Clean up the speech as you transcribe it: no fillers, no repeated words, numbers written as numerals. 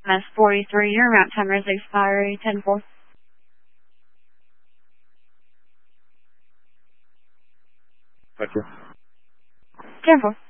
MS43, your route timer is expiry 10-4. Gotcha. 10-4.